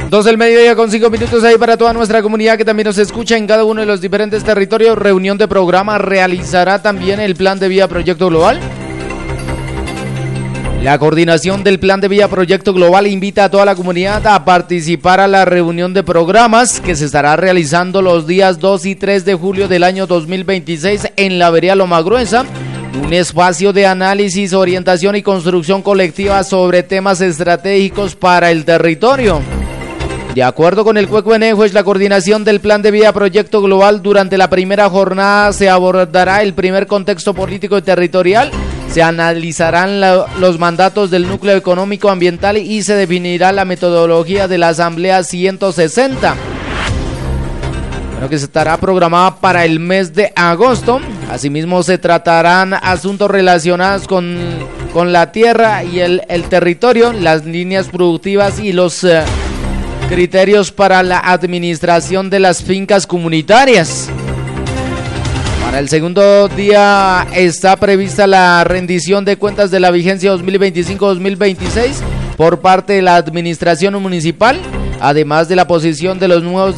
2 del mediodía con 5 minutos ahí para toda nuestra comunidad que también nos escucha en cada uno de los diferentes territorios. Reunión de programa realizará también el Plan de Vía Proyecto Global. La coordinación del Plan de Vía Proyecto Global invita a toda la comunidad a participar a la reunión de programas que se estará realizando los días 2 y 3 de julio del año 2026 en la vereda Loma Gruesa. Un espacio de análisis, orientación y construcción colectiva sobre temas estratégicos para el territorio. De acuerdo con el Cuecuenejuez, la coordinación del Plan de Vía Proyecto Global durante la primera jornada se abordará el primer contexto político y territorial, se analizarán los mandatos del núcleo económico ambiental y se definirá la metodología de la Asamblea 160. Bueno, que se estará programada para el mes de agosto. Asimismo se tratarán asuntos relacionados con la tierra y el territorio, las líneas productivas y los criterios para la administración de las fincas comunitarias. Para el segundo día está prevista la rendición de cuentas de la vigencia 2025-2026 por parte de la administración municipal, además de la posición de los nuevos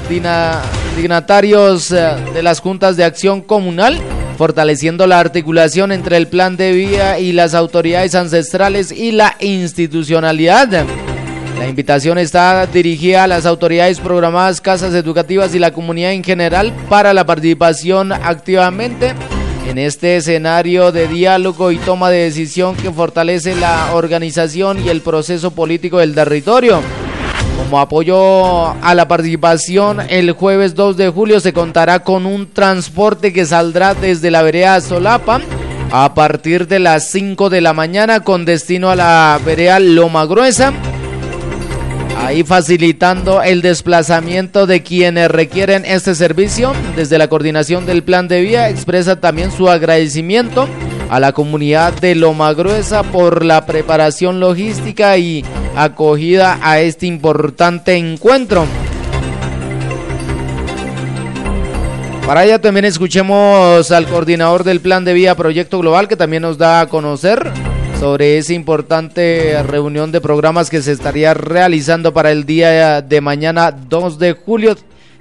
dignatarios de las juntas de acción comunal, fortaleciendo la articulación entre el plan de vía y las autoridades ancestrales y la institucionalidad. La invitación está dirigida a las autoridades programadas, casas educativas y la comunidad en general para la participación activamente en este escenario de diálogo y toma de decisión que fortalece la organización y el proceso político del territorio. Como apoyo a la participación, el jueves 2 de julio se contará con un transporte que saldrá desde la vereda Solapa a partir de las 5 de la mañana con destino a la vereda Loma Gruesa, ahí facilitando el desplazamiento de quienes requieren este servicio. Desde la coordinación del Plan de Vía expresa también su agradecimiento a la comunidad de Loma Gruesa por la preparación logística y acogida a este importante encuentro. Para ello también escuchemos al coordinador del Plan de Vía Proyecto Global, que también nos da a conocer sobre esa importante reunión de programas que se estaría realizando para el día de mañana 2 de julio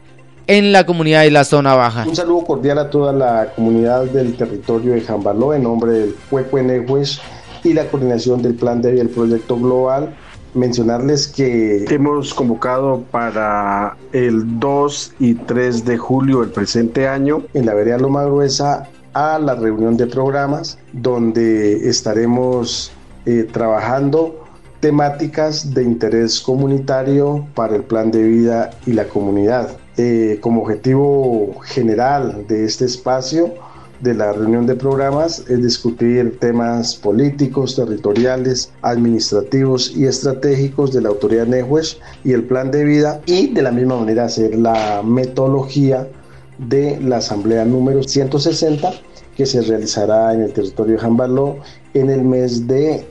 en la comunidad de la zona baja. Un saludo cordial a toda la comunidad del territorio de Jambaló en nombre del Cuecuenejuez y la coordinación del Plan de Vía del Proyecto Global. Mencionarles que hemos convocado para el 2 y 3 de julio del presente año en la vereda Loma Gruesa a la reunión de programas donde estaremos trabajando temáticas de interés comunitario para el plan de vida y la comunidad. Como objetivo general de este espacio de la reunión de programas es discutir temas políticos, territoriales, administrativos y estratégicos de la autoridad Nejuez y el plan de vida, y de la misma manera hacer la metodología de la asamblea número 160 que se realizará en el territorio de Jambaló en el mes de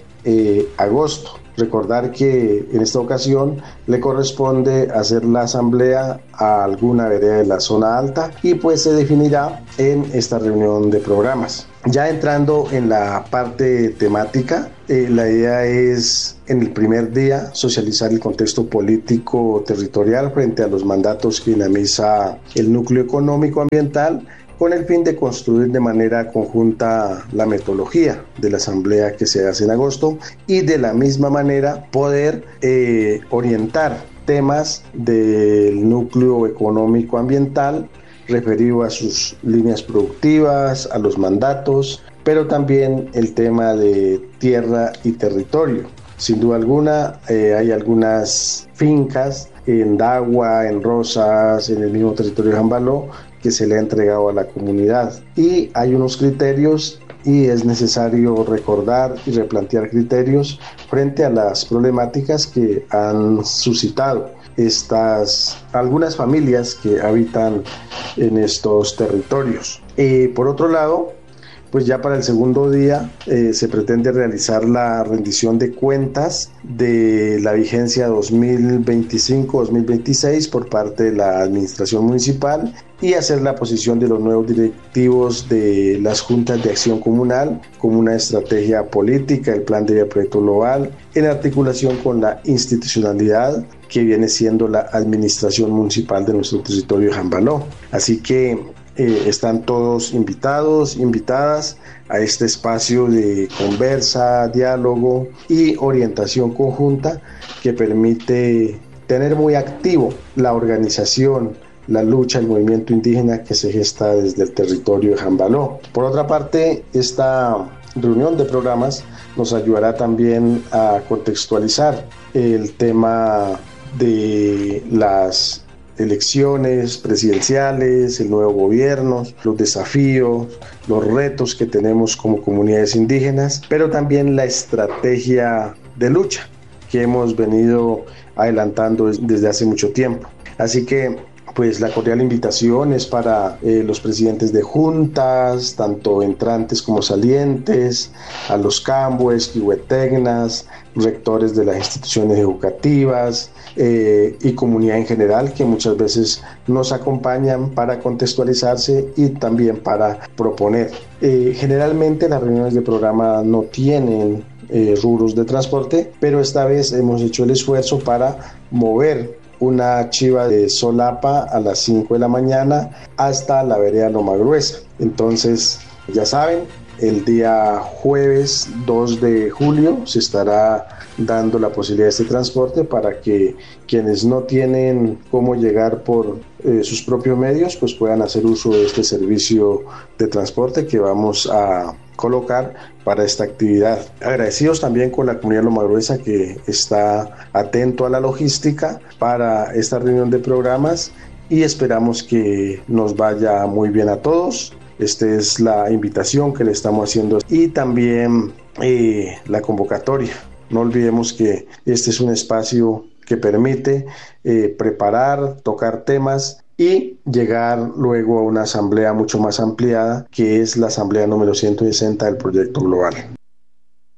agosto. Recordar que en esta ocasión le corresponde hacer la asamblea a alguna vereda de la zona alta y pues se definirá en esta reunión de programas. Ya entrando en la parte temática, la idea es en el primer día socializar el contexto político territorial frente a los mandatos que dinamiza el núcleo económico ambiental, con el fin de construir de manera conjunta la metodología de la asamblea que se hace en agosto y de la misma manera poder orientar temas del núcleo económico ambiental referido a sus líneas productivas, a los mandatos, pero también el tema de tierra y territorio. Sin duda alguna hay algunas fincas en Dagua, en Rosas, en el mismo territorio de Jambaló, que se le ha entregado a la comunidad, y hay unos criterios y es necesario recordar y replantear criterios frente a las problemáticas que han suscitado algunas familias que habitan en estos territorios. Por otro lado, pues ya para el segundo día se pretende realizar la rendición de cuentas de la vigencia 2025-2026 por parte de la administración municipal y hacer la posición de los nuevos directivos de las juntas de acción comunal como una estrategia política, el plan de proyecto global, en articulación con la institucionalidad que viene siendo la administración municipal de nuestro territorio de Jambaló. Así que están todos invitados, invitadas a este espacio de conversa, diálogo y orientación conjunta que permite tener muy activo la organización, la lucha, el movimiento indígena que se gesta desde el territorio de Jambaló. Por otra parte, esta reunión de programas nos ayudará también a contextualizar el tema de las elecciones presidenciales, el nuevo gobierno, los desafíos, los retos que tenemos como comunidades indígenas, pero también la estrategia de lucha que hemos venido adelantando desde hace mucho tiempo. Así que pues la cordial invitación es para los presidentes de juntas, tanto entrantes como salientes, a los cambues, quihuetegnas, rectores de las instituciones educativas y comunidad en general que muchas veces nos acompañan para contextualizarse y también para proponer. Generalmente las reuniones de programa no tienen rubros de transporte, pero esta vez hemos hecho el esfuerzo para mover una chiva de solapa a las 5 de la mañana hasta la vereda Loma Gruesa. Entonces, ya saben, el día jueves 2 de julio se estará dando la posibilidad de este transporte para que quienes no tienen cómo llegar por sus propios medios, pues puedan hacer uso de este servicio de transporte que vamos a colocar para esta actividad. Agradecidos también con la comunidad Loma Gruesa que está atento a la logística para esta reunión de programas y esperamos que nos vaya muy bien a todos. Esta es la invitación que le estamos haciendo y también la convocatoria. No olvidemos que este es un espacio que permite preparar, tocar temas y llegar luego a una asamblea mucho más ampliada, que es la asamblea número 160 del proyecto global.